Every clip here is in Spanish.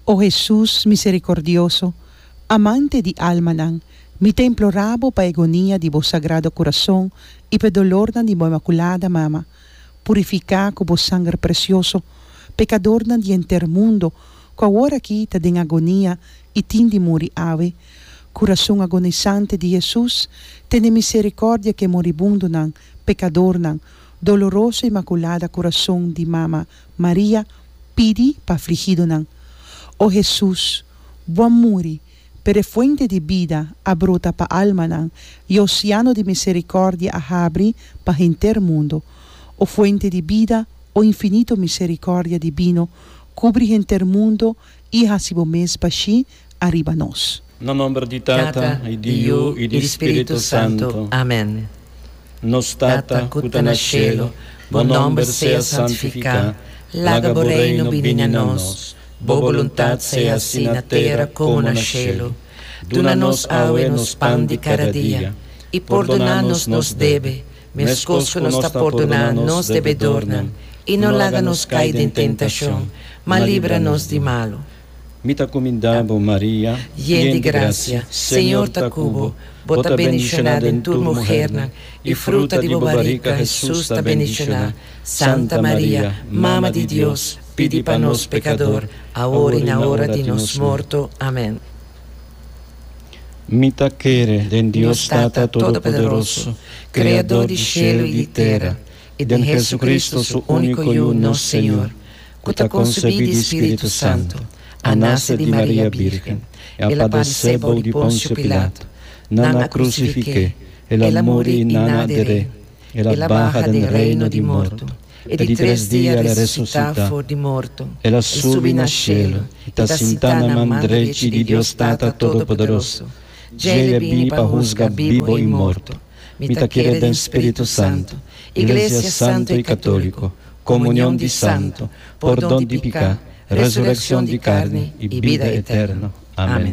Oh Jesús misericordioso, amante di alma, mi te imploravo pa agonia di vos sagrado corazón y pe dolor di bo imaculada mama, purificar con vos sangue precioso, pecador di enter mundo, que agora aqui ta den agonia e tindi muri ave, coração agonizante de Jesus, tene misericórdia que moribundo nan, pecador nan, doloroso e imaculada coração de mama Maria, pidi pa afligido nan. Oh Jesus, bom muri, per fuente de vida abrota pa alma nan, e oceano de misericórdia abre pa enter mundo. O fuente de vida, o infinito misericórdia divino, cubri enter mundo e hasibo mes pashi arriba nos. No nombre di Tata, e di Io, e di Spirito Santo. Amen. Nos Tata, cuta na cielo, bon nombre sea santificat, laga reino vini a nos, bo voluntat sea assim na terra como na cielo. Dona-nos aue nos pan de cada dia, e perdona-nos nos debe, mescos que nos está perdonando nos debedornan, e não laga-nos cair em tentação, mas livra-nos de malo. Mita comindabo Maria, llena de gracia, Senhor ta cubo, bota bendicionada em tu mujer, e fruta de bobarica Jesus ta bendicionada. Santa Maria, Mama de Deus, pedi para nós pecador, agora e na hora de nos morto. Amém. Mita quere den Dios Tata Todo-Poderoso, Criador de cielo e de terra, e de Jesucristo su único e uno Senhor, que ta concebido de Espírito Santo, a nasce de Maria Virgem, ela padeceu de Pôncio Pilato, nana crucifique, ela morì e nana adere, ela baja del reino di morto, e di 3 dias ela ressuscita for de morto, ela subi na cielo, e ta sentana man direita di Dios Tata Todo-Poderoso, Gele bini pa juzga vivo e morto, mita quiere den Espírito Santo, Iglesia Santo e Católico, comunión di Santo, perdón di pecado, resurrección de carne y vida eterna. Amén.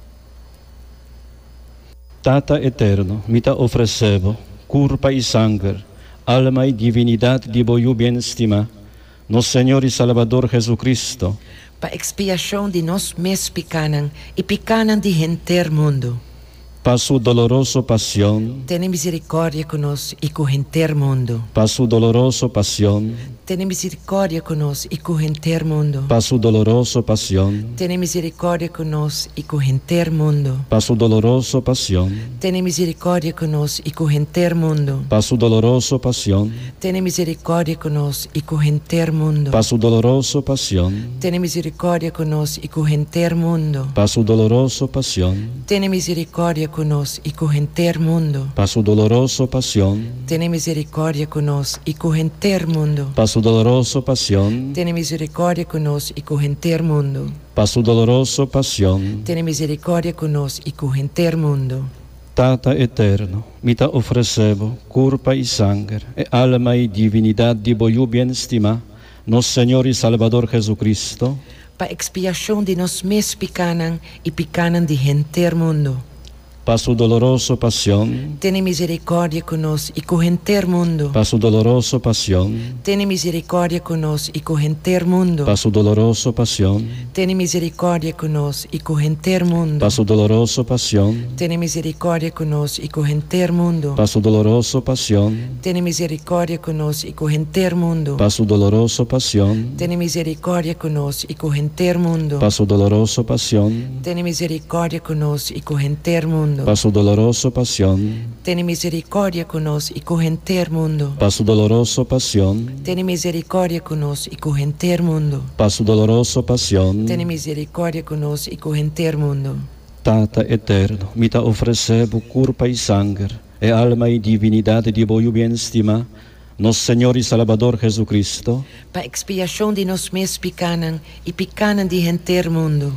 Tata eterno, mita ofrecevo, curpa y sangre, alma y divinidad de voyu bien estima, nos Señor y Salvador Jesucristo, pa expiação de nós mes picanan e picanan de enter mundo. Pa su doloroso pasión, Tene misericórdia conosco e com enter mundo. pa su doloroso pasión, Tene misericórdia conosco e com enter mundo. pa su doloroso pasión, Tene misericórdia conosco e com enter mundo. pa su doloroso pasión, Tene misericórdia conosco e com enter mundo. pa su doloroso pasión, Tene misericórdia conosco e com enter mundo. pa su doloroso pasión, Tene misericórdia conosco e com enter mundo. pa su doloroso pasión, Tene misericórdia conosco e com enter mundo. pa su doloroso pasión, Tene misericórdia conosco e com enter mundo. pa su doloroso pasión, Tene misericórdia conosco e com enter mundo. pa su doloroso pasión, Tene misericórdia conosco e com enter mundo. Tata eterno, mita ofrecevo, curpa y sangre, e alma y divinidad de voyu bien estima, nos Señor y Salvador Jesucristo, Pa expiação de nós mes picanan e picanan de enter mundo. pa su doloroso pasión, Tene misericórdia conosco e com enter mundo. pa su doloroso pasión, Tene misericórdia conosco e com enter mundo. pa su doloroso pasión, Tene misericórdia conosco e com enter mundo. pa su doloroso pasión, Tene misericórdia conosco e com enter mundo. pa su doloroso pasión, Tene misericórdia conosco e com enter mundo. pa su doloroso pasión, Tene misericórdia conosco e com enter mundo. pa su doloroso pasión, Tene misericórdia conosco e com enter mundo. pa su doloroso pasión, Tene misericórdia conosco e com enter mundo. pa su doloroso pasión, Tene misericórdia conosco e com enter mundo. pa su doloroso pasión, Tene misericórdia conosco e com enter mundo. Tata eterno, mita ofrecevo curpa y sangre, e alma y divinidad de voyu bien estima, nos Señor y Salvador Jesucristo, Pa expiação de nós mes picanan e picanan de enter mundo.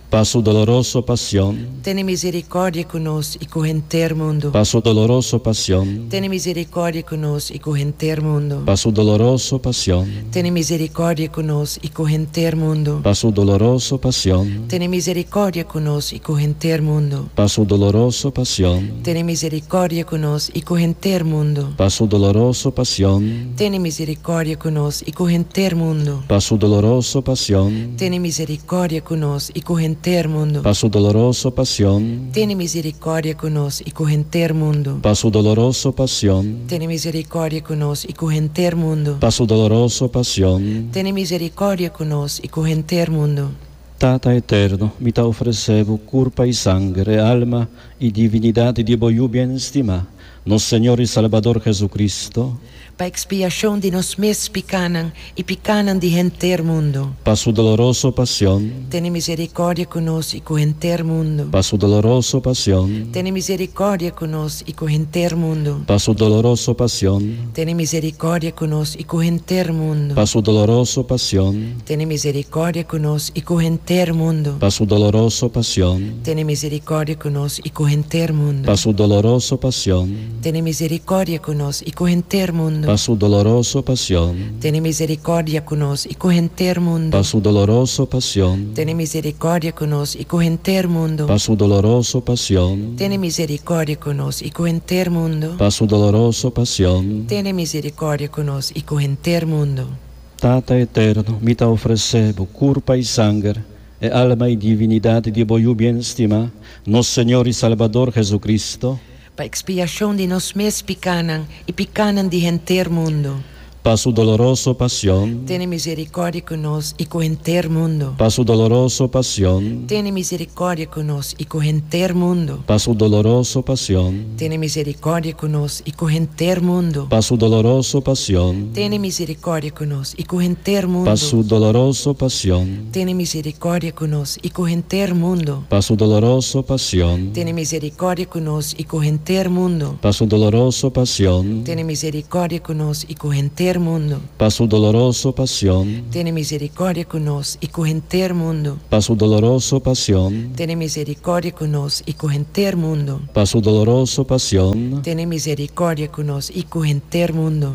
pa su dolorosa pasión, Tiene misericordia con nos y con enter mundo. pa su dolorosa pasión, Tiene misericordia con nos y con enter mundo. pa su dolorosa pasión, Tiene misericordia con nos y con enter mundo. pa su dolorosa pasión, Tiene misericordia con nos y con enter mundo. pa su dolorosa pasión, Tiene misericordia con nos y con enter mundo. pa su dolorosa pasión, Tiene misericordia con nos y con enter mundo. pa su dolorosa pasión, Tiene misericordia con nos y con enter mundo. pa su dolorosa pasión, Tiene misericordia con nos y con enter mundo. pa su dolorosa pasión, Tiene misericordia con nos y con enter mundo. pa su dolorosa pasión. Tiene misericordia con nos y con enter mundo. Tata eterno, mi te ofrecevo curpa y sangre, alma y divinidad de voyu bien estima, nos Señor y Salvador Jesucristo, Pa expiación de nos mes picanan y picanan de enter mundo. pa su dolorosa pasión, Tiene misericordia con nos y con enter mundo. pa su dolorosa pasión, Tiene misericordia con nos y con enter mundo. pa su dolorosa pasión, Tiene misericordia con nos y con enter mundo. pa su dolorosa pasión, Tiene misericordia con nos y con enter mundo. pa su dolorosa pasión, Tiene misericordia con nos y con enter mundo. pa su dolorosa pasión, Tiene misericordia con nos y con enter mundo. pa su dolorosa pasión, Tiene misericordia con nos y con enter mundo. pa su dolorosa pasión, Tiene misericordia con nos y con enter mundo. pa su dolorosa pasión, Tiene misericordia con nos y con enter mundo. pa su dolorosa pasión. Tiene misericordia con nos y con enter mundo. Tata eterno, mi te ofrecevo curpa y sangre, e alma y divinidad de voyu bien estima, nos Señor y Salvador Jesucristo, Pa expiación de nos mes picanan y picanan de enter mundo. pa su dolorosa pasión, Tiene misericordia con nos y con enter mundo. pa su dolorosa pasión, Tiene misericordia con nos y con enter mundo. pa su dolorosa pasión, Tiene misericordia con nos y con enter mundo. pa su dolorosa pasión, Tiene misericordia con nos y con enter mundo. pa su dolorosa pasión, Tiene misericordia con nos y con enter mundo. pa su dolorosa pasión, Tiene misericordia con nos y con enter mundo. pa su dolorosa pasión, Tiene misericordia con nos y con enter mundo. pa su dolorosa pasión, Tiene misericordia con nos y con enter mundo. pa su dolorosa pasión, Tiene misericordia con nos y con enter mundo. pa su dolorosa pasión. Tiene misericordia con nos y con enter mundo.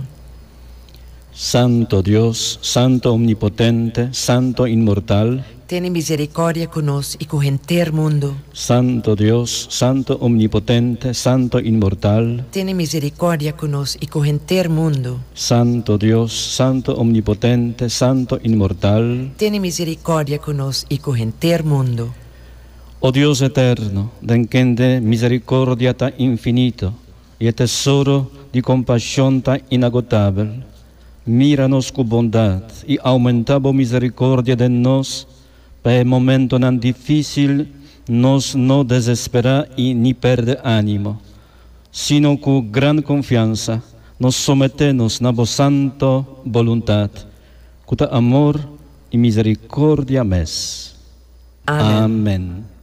Santo Dios, Santo Omnipotente, Santo Inmortal, Tiene misericordia con nos y con enter mundo. Santo Dios, Santo Omnipotente, Santo Inmortal, Tiene misericordia con nos y con enter mundo. Santo Dios, Santo Omnipotente, Santo Inmortal. Tiene misericordia con nos y con enter mundo. Oh Dios eterno, den quien de misericordia tan infinito y el tesoro de compasión tan inagotable, míranos con bondad y aumentabo misericordia de nos, para el momento tan difícil nos no desespera y ni perde ánimo, sino con gran confianza nos sometemos a vos santo voluntad, con amor y misericordia mes. Amén. Amén.